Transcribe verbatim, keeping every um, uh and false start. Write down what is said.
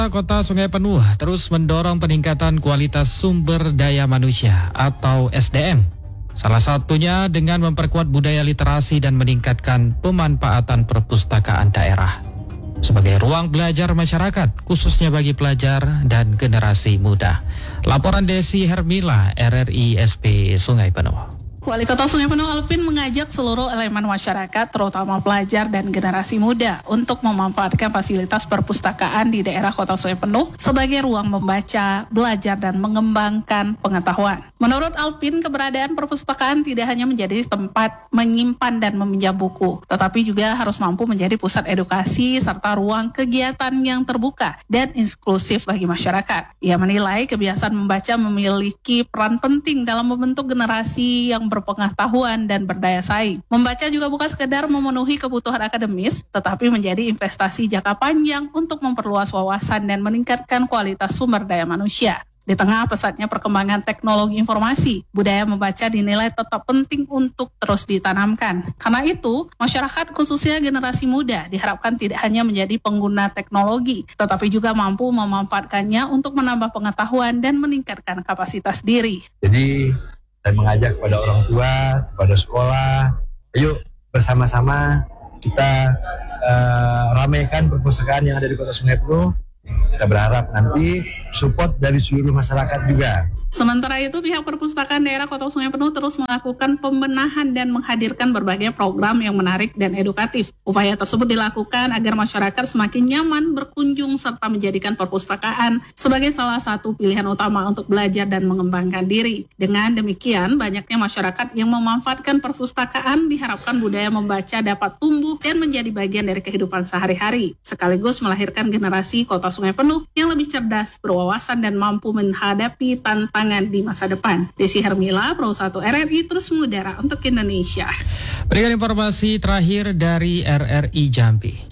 Kota Sungai Penuh terus mendorong peningkatan kualitas sumber daya manusia atau S D M. Salah satunya dengan memperkuat budaya literasi dan meningkatkan pemanfaatan perpustakaan daerah sebagai ruang belajar masyarakat, khususnya bagi pelajar dan generasi muda. Laporan Desi Hermila, R R I S P Sungai Penuh. Wali Kota Sungai Penuh Alvin mengajak seluruh elemen masyarakat, terutama pelajar dan generasi muda, untuk memanfaatkan fasilitas perpustakaan di daerah Kota Sungai Penuh sebagai ruang membaca, belajar, dan mengembangkan pengetahuan. Menurut Alvin, keberadaan perpustakaan tidak hanya menjadi tempat menyimpan dan meminjam buku, tetapi juga harus mampu menjadi pusat edukasi serta ruang kegiatan yang terbuka dan inklusif bagi masyarakat. Ia menilai kebiasaan membaca memiliki peran penting dalam membentuk generasi yang berpengetahuan dan berdaya saing. Membaca juga bukan sekedar memenuhi kebutuhan akademis, tetapi menjadi investasi jangka panjang untuk memperluas wawasan dan meningkatkan kualitas sumber daya manusia. Di tengah pesatnya perkembangan teknologi informasi, budaya membaca dinilai tetap penting untuk terus ditanamkan. Karena itu, masyarakat khususnya generasi muda diharapkan tidak hanya menjadi pengguna teknologi, tetapi juga mampu memanfaatkannya untuk menambah pengetahuan dan meningkatkan kapasitas diri. Jadi, saya mengajak kepada orang tua, kepada sekolah, ayo bersama-sama kita uh, ramaikan perpustakaan yang ada di Kota Sungai Penuh. Kita berharap nanti support dari seluruh masyarakat juga. Sementara itu, pihak perpustakaan daerah Kota Sungai Penuh terus melakukan pembenahan dan menghadirkan berbagai program yang menarik dan edukatif. Upaya tersebut dilakukan agar masyarakat semakin nyaman berkunjung serta menjadikan perpustakaan sebagai salah satu pilihan utama untuk belajar dan mengembangkan diri. Dengan demikian, banyaknya masyarakat yang memanfaatkan perpustakaan diharapkan budaya membaca dapat tumbuh dan menjadi bagian dari kehidupan sehari-hari, sekaligus melahirkan generasi Kota Sungai Penuh yang lebih cerdas, berwawasan, dan mampu menghadapi tantangan di masa depan. Desi Hermila, Pro satu R R I terus mengudara untuk Indonesia. Berikan informasi terakhir dari R R I Jambi.